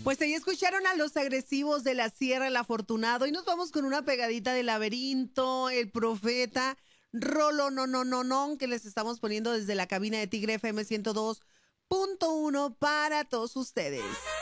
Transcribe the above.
Pues ahí escucharon a Los Agresivos de la Sierra, El Afortunado, y nos vamos con una pegadita de Laberinto, El Profeta, Rolo no no no no, que les estamos poniendo desde la cabina de Tigre FM 102.1 para todos ustedes.